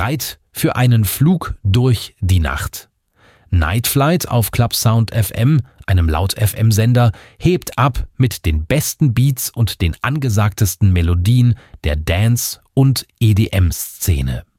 bereit für einen Flug durch die Nacht. Night Flight auf Club Sound FM, einem Laut-FM-Sender, hebt ab mit den besten Beats und den angesagtesten Melodien der Dance- und EDM-Szene.